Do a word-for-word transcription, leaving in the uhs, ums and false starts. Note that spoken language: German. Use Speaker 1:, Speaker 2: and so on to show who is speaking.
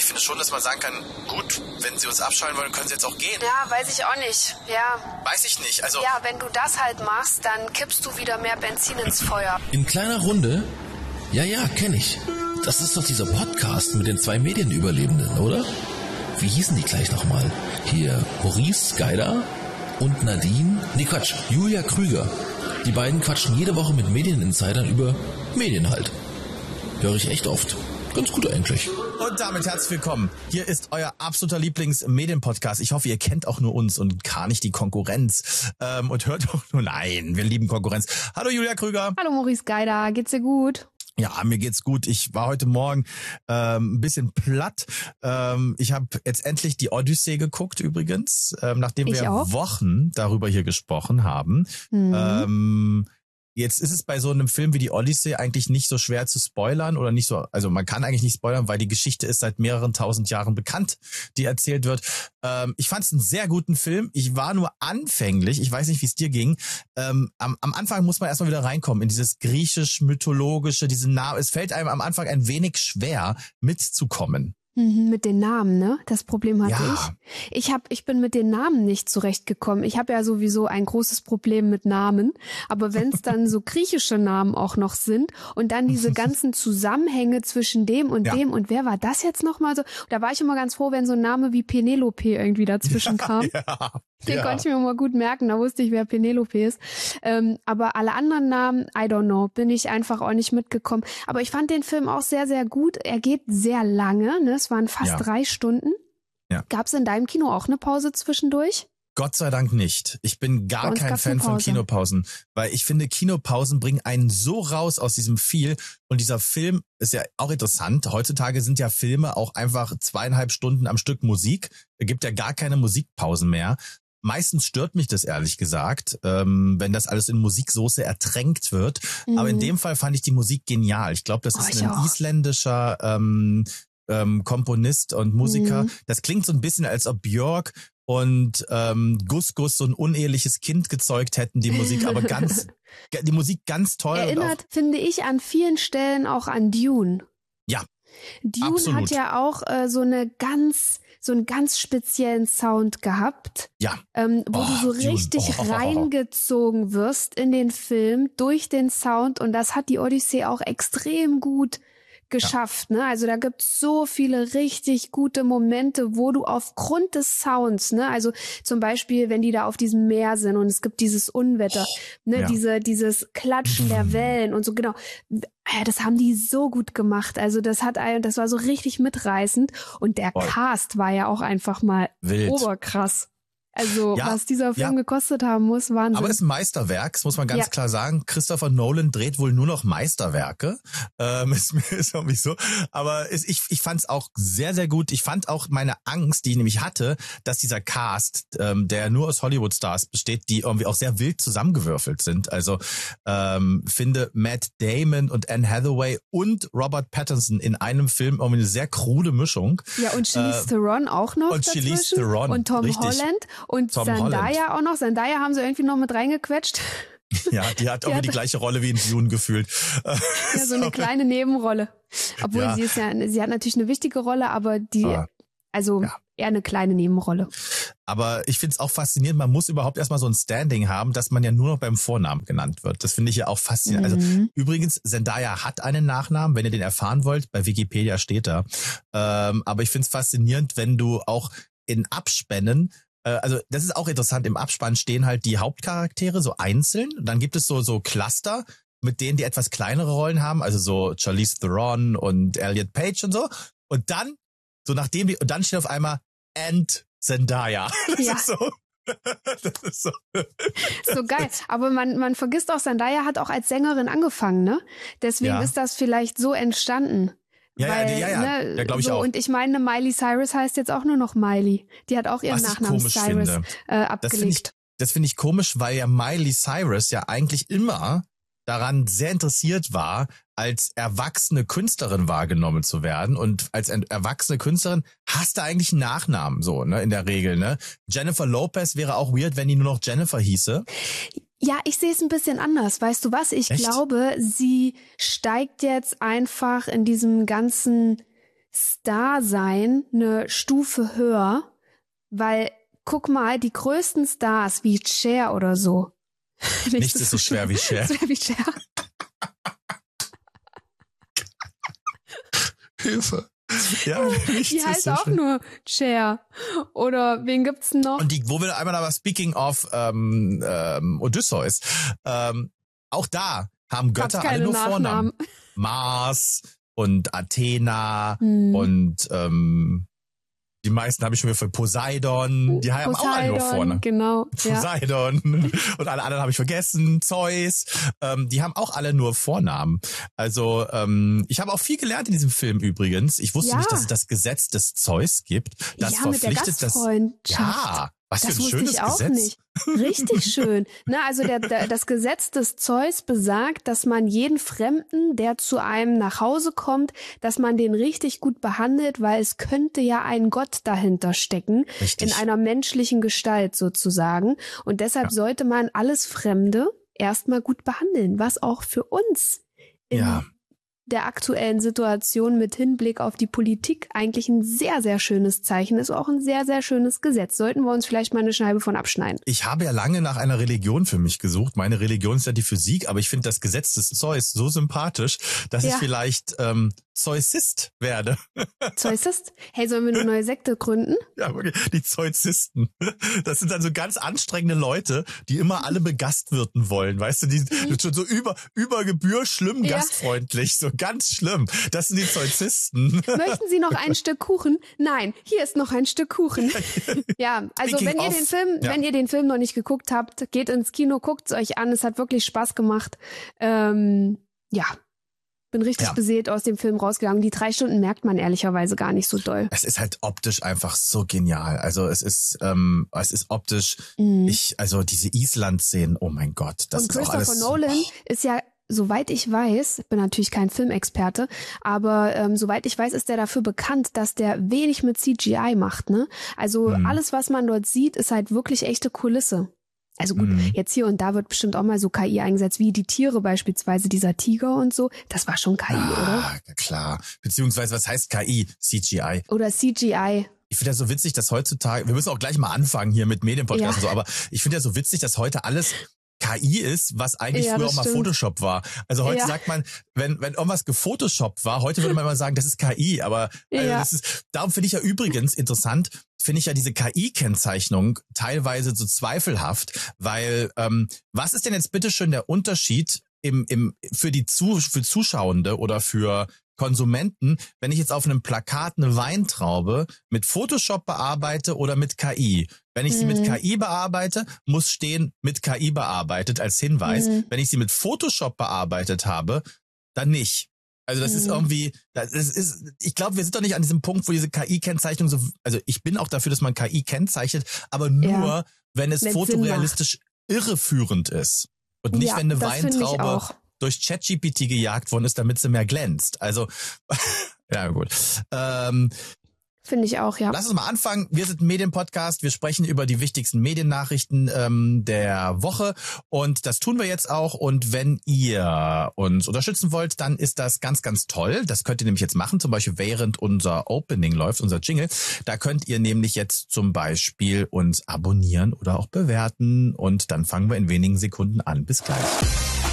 Speaker 1: finde schon, dass man sagen kann, gut, wenn sie uns abschalten wollen, können sie jetzt auch gehen.
Speaker 2: Ja, weiß ich auch nicht. Ja.
Speaker 1: Weiß ich nicht, also...
Speaker 2: Ja, wenn du das halt machst, dann kippst du wieder mehr Benzin ins Feuer.
Speaker 3: In kleiner Runde? Ja, ja, kenn ich. Das ist doch dieser Podcast mit den zwei Medienüberlebenden, oder? Wie hießen die gleich nochmal? Hier, Maurice Geider und Nadine... Nee, Quatsch, Julia Krüger. Die beiden quatschen jede Woche mit Medieninsidern über Medien halt. Höre ich echt oft. Ganz gut eigentlich.
Speaker 4: Und damit herzlich willkommen. Hier ist euer absoluter Lieblings-Medien-Podcast. Ich hoffe, ihr kennt auch nur uns und gar nicht die Konkurrenz. Ähm, und hört auch nur, nein, wir lieben Konkurrenz. Hallo Julia Krüger.
Speaker 2: Hallo Maurice Geider, geht's dir gut?
Speaker 4: Ja, mir geht's gut. Ich war heute Morgen ähm, ein bisschen platt. Ähm, ich habe jetzt endlich die Odyssee geguckt übrigens, ähm, nachdem
Speaker 2: Ich
Speaker 4: wir
Speaker 2: auch.
Speaker 4: Wochen darüber hier gesprochen haben.
Speaker 2: Mhm.
Speaker 4: Ähm, Jetzt ist es bei so einem Film wie die Odyssey eigentlich nicht so schwer zu spoilern oder nicht so, also man kann eigentlich nicht spoilern, weil die Geschichte ist seit mehreren tausend Jahren bekannt, die erzählt wird. Ähm, ich fand es einen sehr guten Film. Ich war nur anfänglich, ich weiß nicht, wie es dir ging, ähm, am, am Anfang muss man erstmal wieder reinkommen in dieses griechisch-mythologische, diese Namen. Es fällt einem am Anfang ein wenig schwer mitzukommen.
Speaker 2: Mhm, mit den Namen, ne? Das Problem hatte
Speaker 4: Ja.
Speaker 2: ich. Ich hab, ich bin mit den Namen nicht zurechtgekommen. Ich habe ja sowieso ein großes Problem mit Namen. Aber wenn es dann so griechische Namen auch noch sind und dann diese ganzen Zusammenhänge zwischen dem und
Speaker 4: Ja.
Speaker 2: dem und wer war das jetzt nochmal so? Da war ich immer ganz froh, wenn so ein Name wie Penelope irgendwie dazwischen kam.
Speaker 4: Ja.
Speaker 2: Den
Speaker 4: ja.
Speaker 2: konnte ich mir mal gut merken, da wusste ich, wer Penelope ist. Ähm, aber alle anderen Namen, I don't know, bin ich einfach auch nicht mitgekommen. Aber ich fand den Film auch sehr, sehr gut. Er geht sehr lange, ne? Es waren fast
Speaker 4: Ja.
Speaker 2: drei Stunden.
Speaker 4: Ja.
Speaker 2: Gab es in deinem Kino auch eine Pause zwischendurch?
Speaker 4: Gott sei Dank nicht. Ich bin
Speaker 2: Bei
Speaker 4: gar
Speaker 2: uns
Speaker 4: kein
Speaker 2: gab's
Speaker 4: Fan
Speaker 2: eine
Speaker 4: von
Speaker 2: Pause.
Speaker 4: Kinopausen, weil ich finde, Kinopausen bringen einen so raus aus diesem Feel. Und dieser Film ist ja auch interessant. Heutzutage sind ja Filme auch einfach zweieinhalb Stunden am Stück Musik. Es gibt ja gar keine Musikpausen mehr. Meistens stört mich das ehrlich gesagt, ähm, wenn das alles in Musiksoße ertränkt wird.
Speaker 2: Mhm.
Speaker 4: Aber in dem Fall fand ich die Musik genial. Ich glaube, das
Speaker 2: Oh,
Speaker 4: ist
Speaker 2: ich
Speaker 4: ein
Speaker 2: auch.
Speaker 4: isländischer ähm, ähm, Komponist und Musiker.
Speaker 2: Mhm.
Speaker 4: Das klingt so ein bisschen, als ob Björk und ähm, Gus Gus so ein uneheliches Kind gezeugt hätten, die Musik, aber ganz, die Musik ganz toll. Und
Speaker 2: Erinnert, finde ich, an vielen Stellen auch an Dune.
Speaker 4: Ja,
Speaker 2: Dune
Speaker 4: absolut.
Speaker 2: hat ja auch äh, so eine ganz, so einen ganz speziellen Sound gehabt.
Speaker 4: auch, ja,
Speaker 2: Ähm, wo
Speaker 4: Oh,
Speaker 2: du so
Speaker 4: Dune.
Speaker 2: richtig
Speaker 4: Oh, oh, oh, oh.
Speaker 2: reingezogen wirst in den Film durch den Sound, und das hat die Odyssee auch extrem gut geschafft, ne? Also da gibt's so viele richtig gute Momente, wo du aufgrund des Sounds, ne, also zum Beispiel, wenn die da auf diesem Meer sind und es gibt dieses Unwetter, ne,
Speaker 4: Ja.
Speaker 2: diese, dieses Klatschen der Wellen und so, genau. Ja, das haben die so gut gemacht. Also das hat ein, das war so richtig mitreißend, und der
Speaker 4: Voll.
Speaker 2: Cast war ja auch einfach mal
Speaker 4: wild.
Speaker 2: oberkrass. Also,
Speaker 4: Ja,
Speaker 2: was dieser Film
Speaker 4: ja.
Speaker 2: gekostet haben muss, Wahnsinn.
Speaker 4: Aber es ist ein Meisterwerk, das muss man ganz
Speaker 2: Ja.
Speaker 4: klar sagen. Christopher Nolan dreht wohl nur noch Meisterwerke. Ähm, ist, ist auch nicht so. Aber es, ich, ich fand es auch sehr, sehr gut. Ich fand auch meine Angst, die ich nämlich hatte, dass dieser Cast, ähm, der nur aus Hollywood-Stars besteht, die irgendwie auch sehr wild zusammengewürfelt sind. Also ähm, finde Matt Damon und Anne Hathaway und Robert Pattinson in einem Film irgendwie eine sehr krude Mischung.
Speaker 2: Ja, und Charlize
Speaker 4: Äh,
Speaker 2: Theron auch noch
Speaker 4: und
Speaker 2: dazwischen.
Speaker 4: Charlize Theron,
Speaker 2: und Tom
Speaker 4: richtig.
Speaker 2: Holland und
Speaker 4: Tom
Speaker 2: Zendaya
Speaker 4: Holland.
Speaker 2: auch noch. Zendaya haben sie irgendwie noch mit reingequetscht.
Speaker 4: Ja, die hat irgendwie die
Speaker 2: hat-
Speaker 4: gleiche Rolle wie in Dune gefühlt.
Speaker 2: Ja, so eine kleine Nebenrolle. Obwohl
Speaker 4: Ja.
Speaker 2: sie ist ja, sie hat natürlich eine wichtige Rolle, aber die,
Speaker 4: Aber,
Speaker 2: also
Speaker 4: ja.
Speaker 2: eher eine kleine Nebenrolle.
Speaker 4: Aber ich finde es auch faszinierend, man muss überhaupt erstmal so ein Standing haben, dass man ja nur noch beim Vornamen genannt wird. Das finde ich ja auch faszinierend. Also
Speaker 2: Mhm.
Speaker 4: übrigens, Zendaya hat einen Nachnamen, wenn ihr den erfahren wollt, bei Wikipedia steht da. Ähm, aber ich finde es faszinierend, wenn du auch in Abspännen, äh, also das ist auch interessant, im Abspann stehen halt die Hauptcharaktere so einzeln. Und dann gibt es so so Cluster, mit denen die etwas kleinere Rollen haben, also so Charlize Theron und Elliot Page und so. Und dann, so nachdem die, und dann steht auf einmal and Zendaya. Das
Speaker 2: Ja.
Speaker 4: ist so. Das ist so.
Speaker 2: So geil. Aber man, man vergisst auch, Zendaya hat auch als Sängerin angefangen, ne? Deswegen
Speaker 4: Ja.
Speaker 2: ist das vielleicht so entstanden.
Speaker 4: Ja, ja,
Speaker 2: Weil,
Speaker 4: ja, ja.
Speaker 2: Ne,
Speaker 4: Ja, glaub ich
Speaker 2: so,
Speaker 4: auch.
Speaker 2: Und ich meine, Miley Cyrus heißt jetzt auch nur noch Miley. Die hat auch ihren
Speaker 4: Was ich
Speaker 2: Nachnamen
Speaker 4: komisch
Speaker 2: Cyrus
Speaker 4: finde.
Speaker 2: äh,
Speaker 4: Das finde ich,
Speaker 2: abgelegt.
Speaker 4: das finde ich komisch, weil ja Miley Cyrus ja eigentlich immer daran sehr interessiert war, als erwachsene Künstlerin wahrgenommen zu werden. Und als ein- erwachsene Künstlerin hast du eigentlich einen Nachnamen, so, ne, in der Regel, ne? Jennifer Lopez wäre auch weird, wenn die nur noch Jennifer hieße.
Speaker 2: Ja, ich sehe es ein bisschen anders. Weißt du was? Ich
Speaker 4: Echt?
Speaker 2: glaube, sie steigt jetzt einfach in diesem ganzen Star sein eine Stufe höher, weil guck mal, die größten Stars wie Cher oder so.
Speaker 4: Nichts ist so schwer wie Cher.
Speaker 2: Schwer wie Cher.
Speaker 4: Hilfe. Ja,
Speaker 2: die heißt so auch schön. Nur Cher. Oder wen gibt's denn noch?
Speaker 4: Und die, wo wir einmal aber speaking of ähm, ähm, Odysseus, ähm, auch da haben Götter alle nur Nachnamen. Vornamen. Mars und Athena hm. und ähm, die meisten habe ich schon wieder für Poseidon, die haben
Speaker 2: Poseidon,
Speaker 4: auch alle nur Vornamen.
Speaker 2: Genau.
Speaker 4: Poseidon ja. Und alle anderen habe ich vergessen, Zeus, ähm, die haben auch alle nur Vornamen. Also ähm, ich habe auch viel gelernt in diesem Film übrigens. Ich wusste ja. nicht, dass es das Gesetz des Zeus gibt. Das
Speaker 2: ja,
Speaker 4: verpflichtet
Speaker 2: mit der
Speaker 4: das.
Speaker 2: Ja,
Speaker 4: was
Speaker 2: das
Speaker 4: für ein
Speaker 2: wusste
Speaker 4: schönes
Speaker 2: ich auch
Speaker 4: Gesetz.
Speaker 2: Nicht. Richtig schön. Na, also der, der, das Gesetz des Zeus besagt, dass man jeden Fremden, der zu einem nach Hause kommt, dass man den richtig gut behandelt, weil es könnte ja ein Gott dahinter stecken, richtig. In einer menschlichen Gestalt sozusagen. Und deshalb ja. sollte man alles Fremde erstmal gut behandeln, was auch für uns in
Speaker 4: ja.
Speaker 2: der aktuellen Situation mit Hinblick auf die Politik eigentlich ein sehr, sehr schönes Zeichen ist, auch ein sehr, sehr schönes Gesetz. Sollten wir uns vielleicht mal eine Scheibe von abschneiden.
Speaker 4: Ich habe ja lange nach einer Religion für mich gesucht. Meine Religion ist ja die Physik, aber ich finde das Gesetz des Zeus so sympathisch, dass ja. ich vielleicht ähm, Zeusist werde.
Speaker 2: Zeusist? Hey, sollen wir eine neue Sekte gründen?
Speaker 4: Ja, okay. Die Zeusisten. Das sind dann so ganz anstrengende Leute, die immer alle begastwirten wollen. Weißt du, die sind schon so über, über Gebühr schlimm ja. gastfreundlich. So ganz schlimm. Das sind die Zeusisten.
Speaker 2: Möchten Sie noch ein Stück Kuchen? Nein, hier ist noch ein Stück Kuchen. Ja, also Speaking wenn ihr of, den Film, ja. wenn ihr den Film noch nicht geguckt habt, geht ins Kino, guckt's euch an. Es hat wirklich Spaß gemacht. Ähm, ja. Bin richtig ja. beseelt aus dem Film rausgegangen. Die drei Stunden merkt man ehrlicherweise gar nicht so doll.
Speaker 4: Es ist halt optisch einfach so genial. Also es ist, ähm, es ist optisch, mm. ich, also diese Island-Szenen, oh mein Gott, das
Speaker 2: Und
Speaker 4: ist auch alles.
Speaker 2: Und Christopher Nolan oh. ist ja, soweit ich weiß, bin natürlich kein Filmexperte, aber ähm, soweit ich weiß, ist der dafür bekannt, dass der wenig mit C G I macht, ne? Also mm. alles, was man dort sieht, ist halt wirklich echte Kulisse. Also gut, mhm. jetzt hier und da wird bestimmt auch mal so K I eingesetzt, wie die Tiere beispielsweise, dieser Tiger und so. Das war schon K I, ah, oder?
Speaker 4: Ja, klar. Beziehungsweise, was heißt K I? C G I.
Speaker 2: Oder C G I.
Speaker 4: Ich finde das so witzig, dass heutzutage, wir müssen auch gleich mal anfangen hier mit Medienpodcast ja. und so, aber ich finde ja so witzig, dass heute alles K I ist, was eigentlich ja, früher auch mal stimmt. Photoshop war. Also heute ja. sagt man, wenn wenn irgendwas gefotoshoppt war, heute würde man immer sagen, das ist K I, aber also ja. das ist, darum finde ich ja übrigens interessant, finde ich ja diese K I-Kennzeichnung teilweise so zweifelhaft, weil ähm, was ist denn jetzt bitteschön der Unterschied im im für die zu, für Zuschauende oder für Konsumenten, wenn ich jetzt auf einem Plakat eine Weintraube mit Photoshop bearbeite oder mit K I? Wenn ich mhm. sie mit K I bearbeite, muss stehen mit K I bearbeitet als Hinweis. Mhm. Wenn ich sie mit Photoshop bearbeitet habe, dann nicht. Also das mhm. ist irgendwie, das ist, ich glaube, wir sind doch nicht an diesem Punkt, wo diese K I-Kennzeichnung so, also ich bin auch dafür, dass man K I kennzeichnet, aber nur, ja. wenn es Wenn's fotorealistisch irreführend ist. Und nicht, ja, wenn eine Weintraube durch ChatGPT gejagt worden ist, damit sie mehr glänzt. Also, ja gut. Ähm,
Speaker 2: Finde ich auch, ja.
Speaker 4: Lass uns mal anfangen. Wir sind ein Medienpodcast. Wir sprechen über die wichtigsten Mediennachrichten ähm, der Woche. Und das tun wir jetzt auch. Und wenn ihr uns unterstützen wollt, dann ist das ganz, ganz toll. Das könnt ihr nämlich jetzt machen, zum Beispiel während unser Opening läuft, unser Jingle. Da könnt ihr nämlich jetzt zum Beispiel uns abonnieren oder auch bewerten. Und dann fangen wir in wenigen Sekunden an. Bis gleich.